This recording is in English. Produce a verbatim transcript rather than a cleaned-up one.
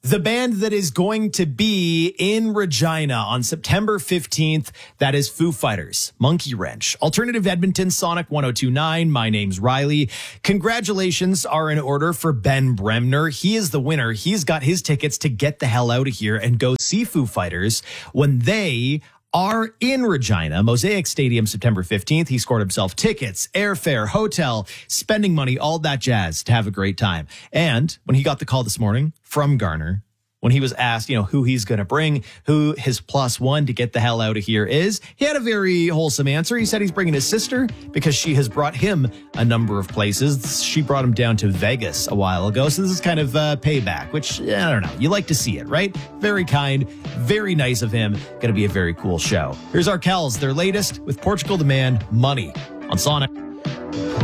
The band that is going to be in Regina on September fifteenth, that is Foo Fighters, Monkey Wrench, Alternative Edmonton, Sonic one oh two point nine. My name's Riley. Congratulations are in order for Ben Bremner. He is the winner. He's got his tickets to get the hell out of here and go see Foo Fighters when they are in Regina, Mosaic Stadium, September fifteenth. He scored himself tickets, airfare, hotel, spending money, all that jazz to have a great time. And when he got the call this morning from Garner, when he was asked, you know, who he's going to bring, who his plus one to get the hell out of here is, he had a very wholesome answer. He said he's bringing his sister because she has brought him a number of places. She brought him down to Vegas a while ago. So this is kind of uh, payback, which, I don't know, you like to see it, right? Very kind, very nice of him. Going to be a very cool show. Here's Arkells, their latest with Portugal the Man, Money on Sonic.